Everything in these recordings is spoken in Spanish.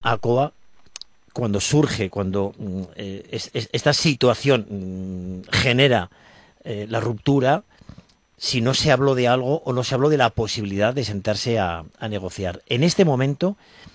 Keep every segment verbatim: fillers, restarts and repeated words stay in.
ACOA, cuando surge, cuando eh, es, es, esta situación mm, genera eh, la ruptura, si no se habló de algo o no se habló de la posibilidad de sentarse a, a negociar. En este momento,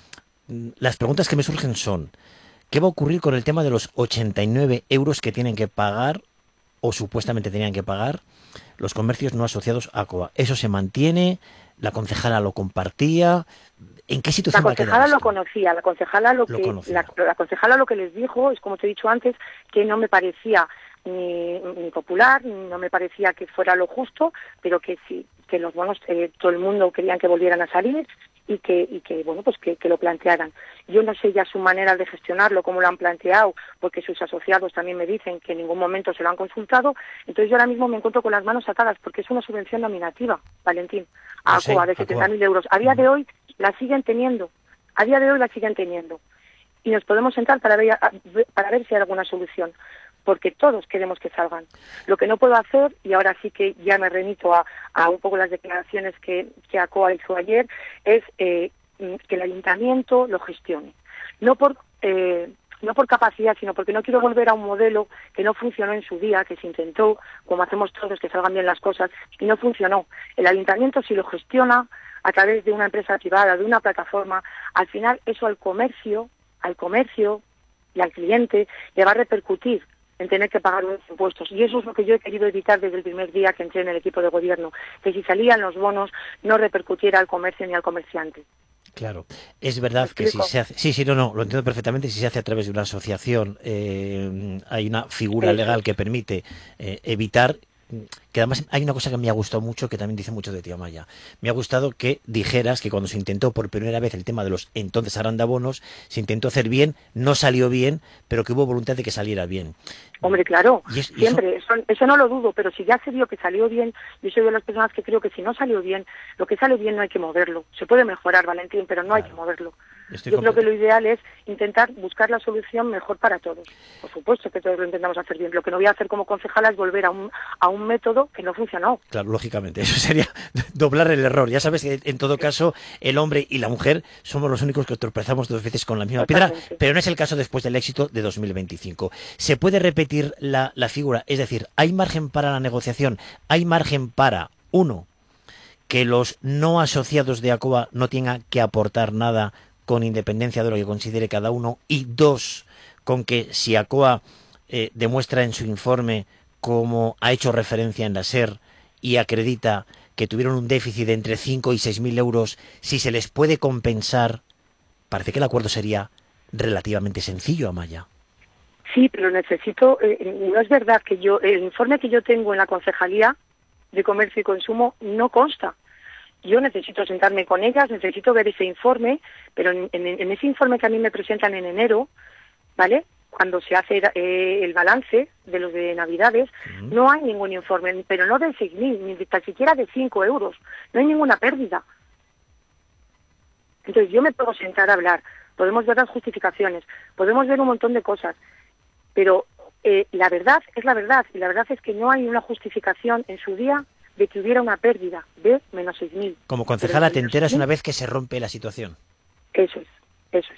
mm, las preguntas que me surgen son, ¿qué va a ocurrir con el tema de los ochenta y nueve euros que tienen que pagar o supuestamente tenían que pagar los comercios no asociados a ACOA? ¿Eso se mantiene? ¿La concejala lo compartía? ¿En qué La situación va a quedar concejala lo esto? conocía, la concejala lo Lo que conocía. la, la concejala lo que les dijo es, como te he dicho antes, que no me parecía ni, ni popular, ni no me parecía que fuera lo justo, pero que sí, que los bonos eh, todo el mundo querían que volvieran a salir y que y que bueno, pues que, que lo plantearan. Yo no sé ya su manera de gestionarlo, cómo lo han planteado, porque sus asociados también me dicen que en ningún momento se lo han consultado. Entonces yo ahora mismo me encuentro con las manos atadas porque es una subvención nominativa, Valentín, a Lo sé, ACOA de setenta ACOA. mil euros. A día de hoy la siguen teniendo, a día de hoy la siguen teniendo. Y nos podemos sentar para ver, para ver si hay alguna solución, porque todos queremos que salgan. Lo que no puedo hacer, y ahora sí que ya me remito a, a un poco las declaraciones que, que ACOA hizo ayer, es eh, que el ayuntamiento lo gestione. No por... Eh, no por capacidad, sino porque no quiero volver a un modelo que no funcionó en su día, que se intentó, como hacemos todos, que salgan bien las cosas, y no funcionó. El ayuntamiento, si lo gestiona a través de una empresa privada, de una plataforma, al final eso al comercio, al comercio y al cliente le va a repercutir en tener que pagar unos impuestos. Y eso es lo que yo he querido evitar desde el primer día que entré en el equipo de gobierno, que si salían los bonos no repercutiera al comercio ni al comerciante. Claro, es verdad que si se hace, sí, sí, no, no, lo entiendo perfectamente, si se hace a través de una asociación, eh, hay una figura Eso legal es. que permite eh, evitar, que además hay una cosa que me ha gustado mucho, que también dice mucho de ti, Amaya. Me ha gustado que dijeras que cuando se intentó por primera vez el tema de los entonces arandabonos, se intentó hacer bien, no salió bien, pero que hubo voluntad de que saliera bien. Hombre, claro, Y es, y siempre, eso... Eso, eso no lo dudo, pero si ya se vio que salió bien, yo soy de las personas que creo que si no salió bien, lo que sale bien no hay que moverlo. Se puede mejorar, Valentín, pero no claro, hay que moverlo. estoy Yo creo que completo. lo ideal es intentar buscar la solución mejor para todos. Por supuesto que todos lo intentamos hacer bien. Lo que no voy a hacer como concejala es volver a un, a un método que no funcionó. Claro, lógicamente, eso sería doblar el error. Ya sabes que en todo caso el hombre y la mujer somos los únicos que tropezamos dos veces con la misma piedra, Totalmente. pero no es el caso después del éxito de dos mil veinticinco. ¿Se puede repetir la, la figura? Es decir, ¿hay margen para la negociación? ¿Hay margen para, uno, que los no asociados de ACOA no tengan que aportar nada con independencia de lo que considere cada uno? Y dos, con que si ACOA eh, demuestra en su informe, como ha hecho referencia en la SER, y acredita que tuvieron un déficit de entre cinco y seis mil euros, si se les puede compensar, parece que el acuerdo sería relativamente sencillo, Amaya. Sí, pero necesito, eh, no es verdad que yo, el informe que yo tengo en la Concejalía de Comercio y Consumo no consta. Yo necesito sentarme con ellas, necesito ver ese informe, pero en, en, en ese informe que a mí me presentan en enero, ¿vale?, cuando se hace eh, el balance de los de Navidades, Uh-huh. no hay ningún informe, pero no de seis mil, ni tan siquiera de cinco euros. No hay ninguna pérdida. Entonces yo me puedo sentar a hablar, podemos ver las justificaciones, podemos ver un montón de cosas, pero eh, la verdad es la verdad, y la verdad es que no hay una justificación en su día de que hubiera una pérdida de menos seis mil. Como concejala te enteras una vez que se rompe la situación. Eso es, eso es.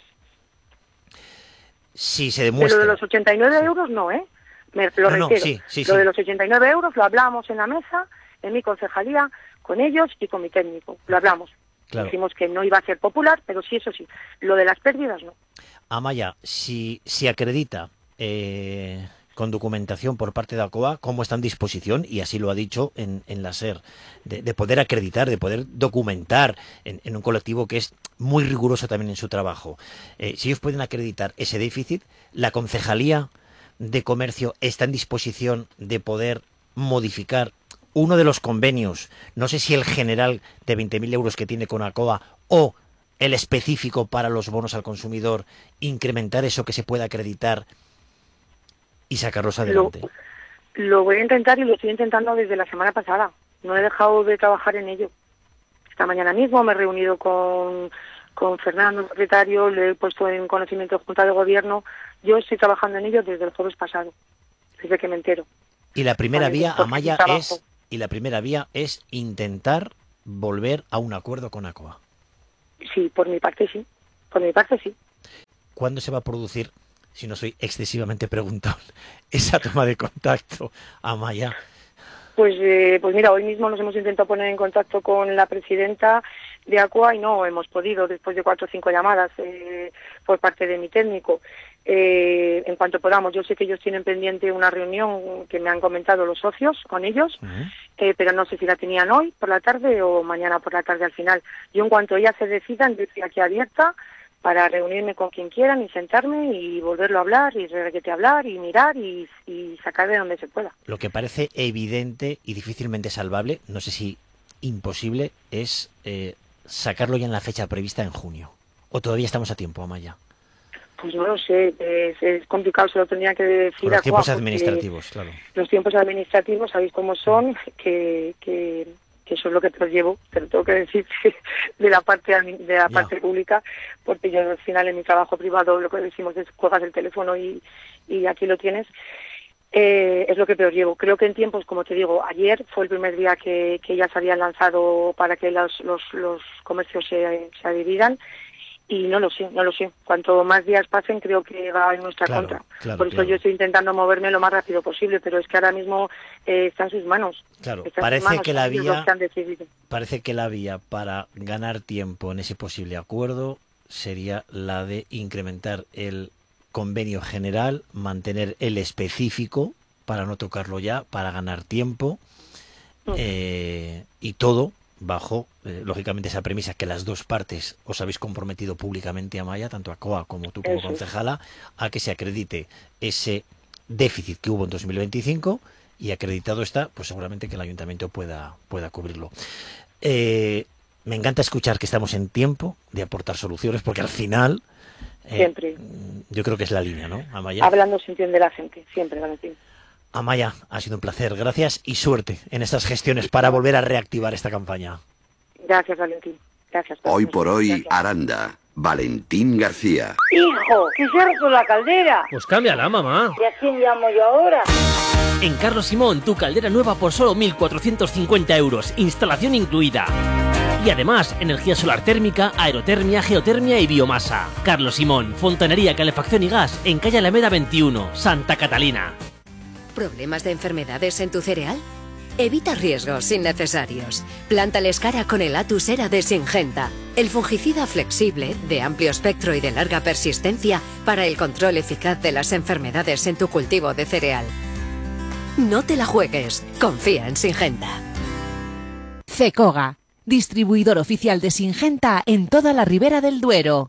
Si se demuestra... Pero lo de los ochenta y nueve sí. euros no, ¿eh? Me, lo no, no, reitero. sí, sí, lo sí. de los ochenta y nueve euros lo hablamos en la mesa, en mi concejalía, con ellos y con mi técnico. Lo hablamos. Claro. Dijimos que no iba a ser popular, pero sí, eso sí. Lo de las pérdidas, no. Amaya, si, si acredita eh, con documentación por parte de ACOA cómo está en disposición, y así lo ha dicho en, en la SER, de, de poder acreditar, de poder documentar en, en un colectivo que es muy riguroso también en su trabajo. Eh, si ellos pueden acreditar ese déficit, la Concejalía de Comercio está en disposición de poder modificar uno de los convenios, no sé si el general de veinte mil euros que tiene con ACOA o el específico para los bonos al consumidor, incrementar eso que se pueda acreditar y sacarlos adelante. Lo, lo voy a intentar y lo estoy intentando desde la semana pasada. No he dejado de trabajar en ello. Esta mañana mismo me he reunido con, con Fernando, el secretario, le he puesto en conocimiento de Junta de Gobierno. Yo estoy trabajando en ello desde el jueves pasado, desde que me entero. Y la primera Vale, vía, Amaya, es, es y la primera vía es intentar volver a un acuerdo con ACOA. Sí, por mi parte sí, por mi parte sí. ¿cuándo se va a producir, si no soy excesivamente preguntón, esa toma de contacto, Amaya? Pues, eh, pues mira, hoy mismo nos hemos intentado poner en contacto con la presidenta de ACOA y no hemos podido, después de cuatro o cinco llamadas eh, por parte de mi técnico. Eh, en cuanto podamos, yo sé que ellos tienen pendiente una reunión que me han comentado los socios con ellos, uh-huh. eh, pero no sé si la tenían hoy por la tarde o mañana por la tarde al final. Yo en cuanto ellas se decidan, yo estoy aquí abierta para reunirme con quien quieran y sentarme y volverlo a hablar y reguete a hablar y mirar y, y sacar de donde se pueda. Lo que parece evidente y difícilmente salvable, no sé si imposible, es eh, sacarlo ya en la fecha prevista en junio. ¿O todavía estamos a tiempo, Amaya? Pues no lo sé, es, es complicado, se lo tendría que decir Por los a tiempos Juan, administrativos, claro. Los tiempos administrativos, sabéis cómo son, que... que que eso es lo que te llevo, pero tengo que decir de la parte de la parte yeah. pública, porque yo al final en mi trabajo privado lo que decimos es cuelgas el teléfono y, y aquí lo tienes, eh, es lo que peor llevo. Creo que en tiempos, como te digo, ayer fue el primer día que, que ya se habían lanzado para que los, los, los comercios se, se adheriran, y no lo sé, no lo sé. Cuanto más días pasen, creo que va en nuestra claro, contra. Claro, Por eso claro. yo estoy intentando moverme lo más rápido posible, pero es que ahora mismo eh, está en sus manos. Claro, está parece en sus manos, que la vía, que han decidido. parece que la vía para ganar tiempo en ese posible acuerdo sería la de incrementar el convenio general, mantener el específico para no tocarlo ya, para ganar tiempo, mm. eh, y todo bajo, eh, lógicamente, esa premisa que las dos partes os habéis comprometido públicamente, Amaya, tanto ACOA como tú como Eso. concejala, a que se acredite ese déficit que hubo en dos mil veinticinco, y acreditado está, pues seguramente que el ayuntamiento pueda, pueda cubrirlo. Eh, me encanta escuchar que estamos en tiempo de aportar soluciones, porque al final, eh, siempre. yo creo que es la línea, ¿no, Amaya? Hablando se entiende la gente, siempre, Valentín. Amaya, ha sido un placer, gracias y suerte en estas gestiones para volver a reactivar esta campaña. Gracias, Valentín. Gracias. Hoy por hoy, gracias. Aranda. Valentín García. Hijo, ¿qué cierras con la caldera? Pues cámbiala, mamá. ¿Y a quién llamo yo ahora? En Carlos Simón, tu caldera nueva por solo mil cuatrocientos cincuenta euros, instalación incluida. Y además, energía solar térmica, aerotermia, geotermia y biomasa. Carlos Simón, fontanería, calefacción y gas, en calle Alameda veintiuno, Santa Catalina. ¿Problemas de enfermedades en tu cereal? Evita riesgos innecesarios. Plántales cara con el Atus Era de Syngenta, el fungicida flexible, de amplio espectro y de larga persistencia para el control eficaz de las enfermedades en tu cultivo de cereal. No te la juegues, confía en Syngenta. Cecoga, distribuidor oficial de Syngenta en toda la Ribera del Duero.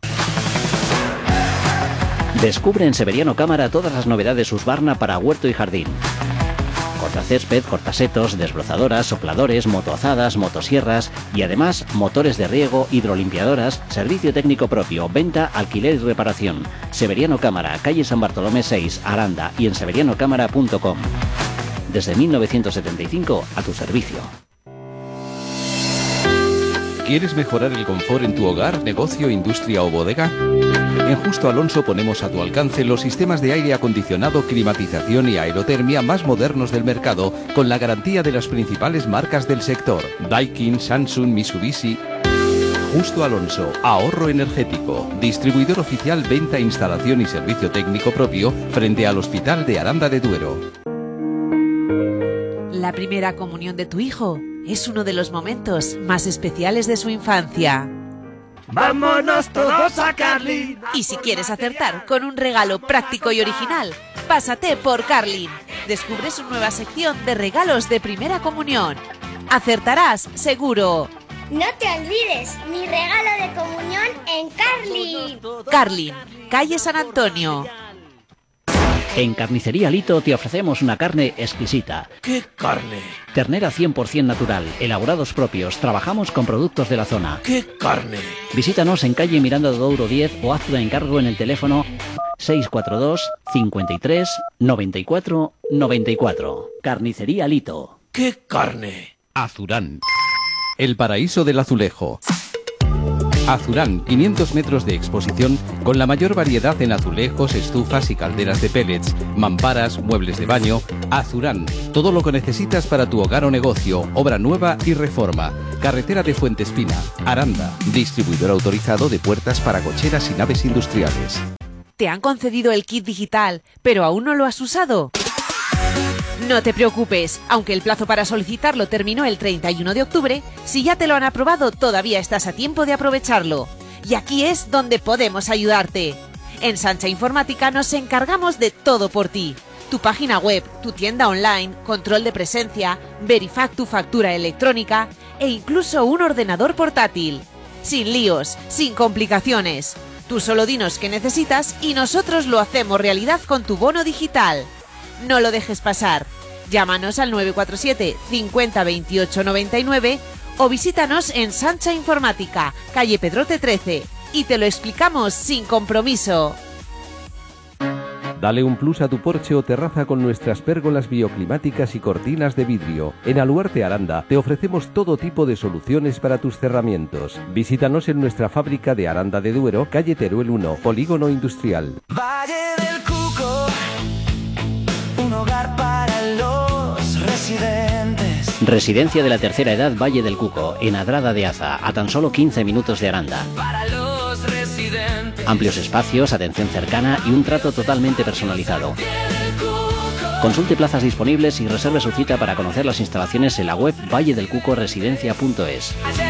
Descubre en Severiano Cámara todas las novedades Husqvarna para huerto y jardín. Cortacésped, cortasetos, desbrozadoras, sopladores, motoazadas, motosierras y además motores de riego, hidrolimpiadoras, servicio técnico propio, venta, alquiler y reparación. Severiano Cámara, calle San Bartolomé seis, Aranda y en severiano cámara punto com. Desde mil novecientos setenta y cinco a tu servicio. ¿Quieres mejorar el confort en tu hogar, negocio, industria o bodega? En Justo Alonso ponemos a tu alcance los sistemas de aire acondicionado, climatización y aerotermia más modernos del mercado, con la garantía de las principales marcas del sector: Daikin, Samsung, Mitsubishi. Justo Alonso, ahorro energético, distribuidor oficial, venta, instalación y servicio técnico propio frente al Hospital de Aranda de Duero. La primera comunión de tu hijo es uno de los momentos más especiales de su infancia. ¡Vámonos todos a Carlin! Y si quieres acertar con un regalo práctico y original, pásate por Carlin. Descubre su nueva sección de regalos de primera comunión. Acertarás, seguro. No te olvides, mi regalo de comunión en Carlin. Carlin, calle San Antonio. En Carnicería Lito te ofrecemos una carne exquisita. ¿Qué carne? Ternera cien por ciento natural, elaborados propios, trabajamos con productos de la zona. ¿Qué carne? Visítanos en calle Miranda de Douro diez o haz tu encargo en el teléfono seis cuatro dos, cincuenta y tres, noventa y cuatro, noventa y cuatro. Carnicería Lito. ¿Qué carne? Azurán, el paraíso del azulejo. Azurán, quinientos metros de exposición con la mayor variedad en azulejos, estufas y calderas de pellets, mamparas, muebles de baño. Azurán, todo lo que necesitas para tu hogar o negocio, obra nueva y reforma. Carretera de Fuentespina, Aranda, distribuidor autorizado de puertas para cocheras y naves industriales. ¿Te han concedido el kit digital, pero aún no lo has usado? No te preocupes, aunque el plazo para solicitarlo terminó el treinta y uno de octubre, si ya te lo han aprobado todavía estás a tiempo de aprovecharlo. Y aquí es donde podemos ayudarte. En Sancha Informática nos encargamos de todo por ti. Tu página web, tu tienda online, control de presencia, Verifact tu factura electrónica e incluso un ordenador portátil. Sin líos, sin complicaciones. Tú solo dinos qué necesitas y nosotros lo hacemos realidad con tu bono digital. No lo dejes pasar. Llámanos al nueve cuatro siete cincuenta veintiocho noventa y nueve o visítanos en Sancha Informática, calle Pedrote trece, y te lo explicamos sin compromiso. Dale un plus a tu porche o terraza con nuestras pérgolas bioclimáticas y cortinas de vidrio. En Aluarte Aranda te ofrecemos todo tipo de soluciones para tus cerramientos. Visítanos en nuestra fábrica de Aranda de Duero, calle Teruel uno, Polígono Industrial. Valle del Cuco, un hogar para los residentes. Residencia de la tercera edad Valle del Cuco, en Adrada de Aza, a tan solo quince minutos de Aranda. Para los residentes. Amplios espacios, atención cercana y un trato totalmente personalizado. Consulte plazas disponibles y reserve su cita para conocer las instalaciones en la web valle del cuco residencia punto es.